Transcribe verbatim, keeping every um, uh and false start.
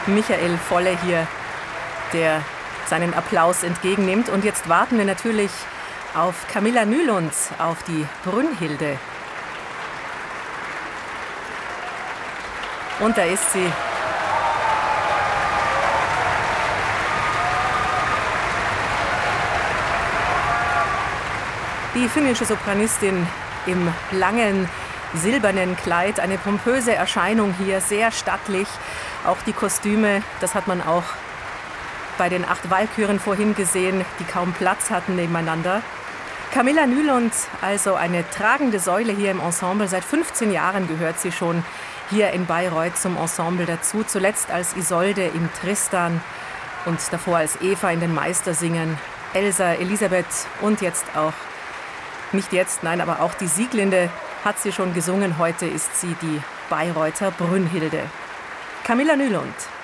Michael Volle hier, der seinen Applaus entgegennimmt. Und jetzt warten wir natürlich auf Camilla Nylund, auf die Brünnhilde. Und da ist sie. Die finnische Sopranistin im langen silbernen Kleid, eine pompöse Erscheinung hier, sehr stattlich. Auch die Kostüme, das hat man auch bei den acht Walküren vorhin gesehen, die kaum Platz hatten nebeneinander. Camilla Nylund, also eine tragende Säule hier im Ensemble. Seit fünfzehn Jahren gehört sie schon hier in Bayreuth zum Ensemble dazu. Zuletzt als Isolde im Tristan und davor als Eva in den Meistersingern. Elsa, Elisabeth und jetzt auch, nicht jetzt, nein, aber auch die Sieglinde hat sie schon gesungen. Heute ist sie die Bayreuther Brünnhilde. Camilla Nylund.